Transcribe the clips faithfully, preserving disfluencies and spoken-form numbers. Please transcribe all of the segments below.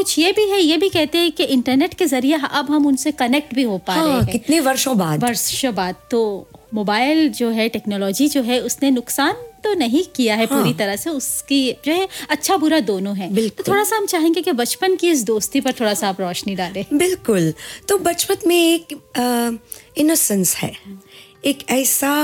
कुछ ये भी है, ये भी कहते हैं कि इंटरनेट के जरिए अब हम उनसे कनेक्ट भी हो पा हाँ, रहे हैं कितने वर्षों बाद वर्षों बाद तो मोबाइल जो है, टेक्नोलॉजी जो है, उसने नुकसान तो नहीं किया है हाँ। पूरी तरह से, उसकी जो है अच्छा बुरा दोनों है। तो थोड़ा सा हम चाहेंगे कि बचपन की इस दोस्ती पर थोड़ा सा आप रोशनी डालें। बिल्कुल। तो बचपन में एक इनोसेंस है, एक ऐसा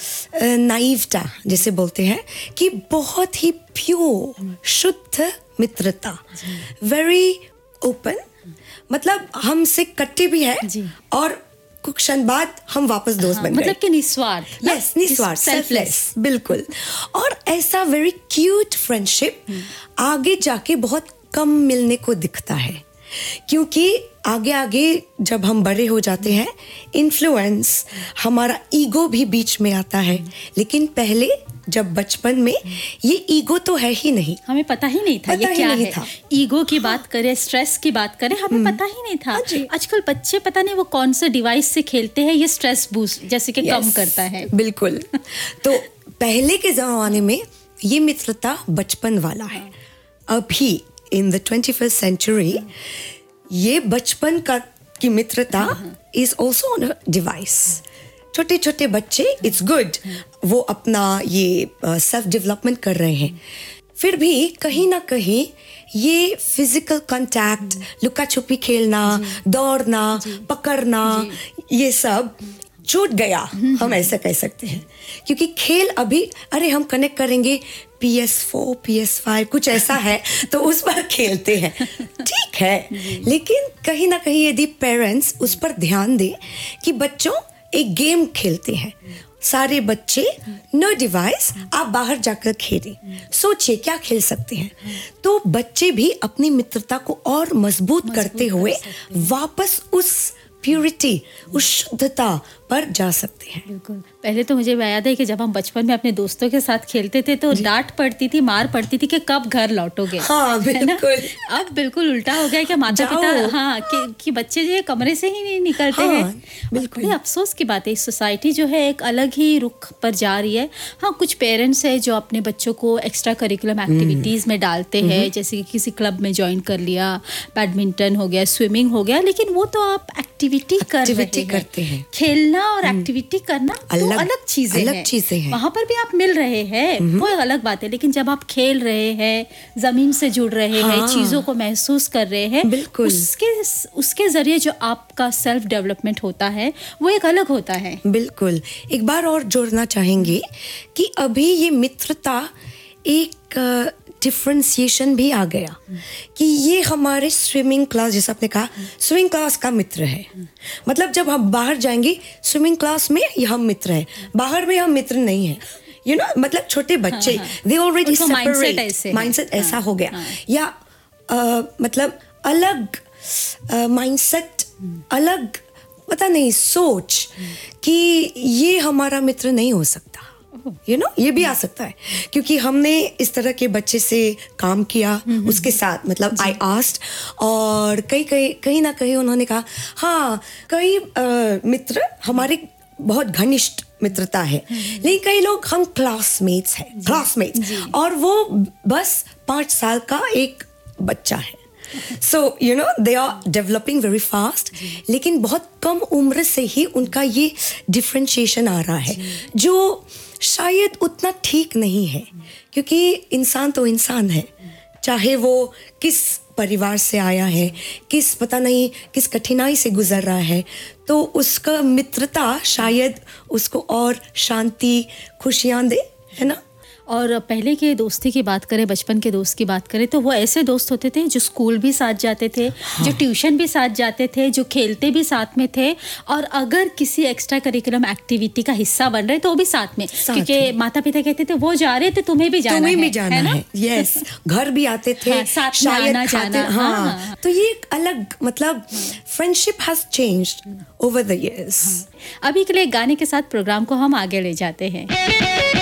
नाइवता जिसे बोलते हैं कि बहुत ही प्योर, शुद्ध मित्रता, वेरी ओपन, मतलब हमसे कट्टे भी है और कुछ क्षण बाद हम वापस दोस्त हाँ, बन गए, मतलब कि निस्वार्थ, यस निस्वार्थ, सेल्फलेस, बिल्कुल। और ऐसा वेरी क्यूट फ्रेंडशिप आगे जाके बहुत कम मिलने को दिखता है, क्योंकि आगे आगे जब हम बड़े हो जाते हैं, इन्फ्लुएंस, हमारा ईगो भी बीच में आता है। लेकिन पहले जब बचपन में ये ईगो तो है ही नहीं, हमें पता ही नहीं था पता ये क्या नहीं है। था। ईगो की हाँ। बात करें, स्ट्रेस की बात करें, हमें पता ही नहीं था। आजकल बच्चे पता नहीं वो कौन से डिवाइस से खेलते हैं, ये स्ट्रेस बूस्ट जैसे कि कम करता है। बिल्कुल। तो पहले के जमाने में ये मित्रता बचपन वाला है। अभी in the twenty first century ये बचपन का की मित्रता is also on a device. छोटे छोटे बच्चे, इट्स गुड, वो अपना ये सेल्फ डेवलपमेंट कर रहे हैं, फिर भी कहीं ना कहीं ये फिजिकल कांटेक्ट, लुका छुपी खेलना, दौड़ना, पकड़ना, ये सब छूट गया, हम ऐसा कह सकते हैं। क्योंकि खेल अभी, अरे हम कनेक्ट करेंगे P S four, P S five, कुछ ऐसा है तो उस पर खेलते हैं, ठीक है। लेकिन कहीं ना कहीं यदि पेरेंट्स उस पर ध्यान दें कि बच्चों एक गेम खेलते हैं, सारे बच्चे, नो डिवाइस, आप बाहर जाकर खेलें, सोचिए क्या खेल सकते हैं, तो बच्चे भी अपनी मित्रता को और मजबूत करते हुए वापस उस प्यूरिटी, उस शुद्धता पर जा सकते हैं। बिल्कुल। पहले तो मुझे याद है कि जब हम बचपन में अपने दोस्तों के साथ खेलते थे तो डांट पड़ती थी, मार पड़ती थी कि कब घर लौटोगे। हाँ, बिल्कुल। अब बिल्कुल उल्टा हो गया कि माता पिता हाँ कि, कि बच्चे जो कमरे से ही नहीं निकलते हाँ, हैं। बिल्कुल। अफसोस की बात है, इस सोसाइटी जो है एक अलग ही रुख पर जा रही है। हाँ, कुछ पेरेंट्स है जो अपने बच्चों को एक्स्ट्रा करिकुलम एक्टिविटीज में डालते हैं, जैसे कि किसी क्लब में ज्वाइन कर लिया, बैडमिंटन हो गया, स्विमिंग हो गया, लेकिन वो तो आप एक्टिविटी कर रहे करते हैं। खेलना और एक्टिविटी करना अलग, तो अलग चीजें अलग हैं। चीजें हैं। वहां पर भी आप मिल रहे हैं, वो एक अलग बात है। लेकिन जब आप खेल रहे हैं, जमीन से जुड़ रहे हाँ। हैं, चीजों को महसूस कर रहे हैं, बिल्कुल, उसके उसके जरिए जो आपका सेल्फ डेवलपमेंट होता है वो एक अलग होता है। बिल्कुल। एक बार और जोड़ना चाहेंगे कि अभी ये मित्रता एक डिफ्रेंसिएशन भी आ गया कि ये हमारे स्विमिंग क्लास, जैसा आपने कहा, स्विमिंग क्लास का मित्र है। मतलब जब हम बाहर जाएंगे स्विमिंग क्लास में ये हम मित्र हैं, बाहर में हम मित्र नहीं हैं। यू नो, मतलब छोटे बच्चे दे ऑलरेडी सेपरेट, माइंडसेट ऐसा हो गया। या मतलब अलग माइंडसेट, अलग पता नहीं सोच कि ये हमारा मित्र नहीं हो सकता। यू नो, ये भी आ सकता है क्योंकि हमने इस तरह के बच्चे से काम किया, उसके साथ, मतलब आई आस्क्ड, और कई कई कहीं ना कहीं उन्होंने कहा हाँ, कई आ, मित्र हमारे बहुत घनिष्ठ मित्रता है, लेकिन कई लोग हम क्लासमेट्स हैं, क्लासमेट्स, और वो बस पाँच साल का एक बच्चा है। So you know they are developing very fast, लेकिन बहुत कम उम्र से ही उनका ये डिफरेंशिएशन आ रहा है, जो शायद उतना ठीक नहीं है, क्योंकि इंसान तो इंसान है, चाहे वो किस परिवार से आया है, किस पता नहीं किस कठिनाई से गुजर रहा है, तो उसका मित्रता शायद उसको और शांति, खुशियाँ दे, है ना। और पहले के दोस्ती की बात करें, बचपन के दोस्त की बात करें, तो वो ऐसे दोस्त होते थे जो स्कूल भी साथ जाते थे, हाँ। जो ट्यूशन भी साथ जाते थे, जो खेलते भी साथ में थे, और अगर किसी एक्स्ट्रा करिकुलम एक्टिविटी का हिस्सा बन रहे तो वो भी साथ में, क्योंकि माता पिता कहते थे वो जा रहे थे तुम्हें भी जाना तुम्हें है, भी जाना है, है yes, घर भी आते थे, हाँ, साथ में आना जाना, हाँ, हाँ। तो ये एक अलग, मतलब friendship has changed over the years. अभी के लिए गाने के साथ प्रोग्राम को हम आगे ले जाते हैं।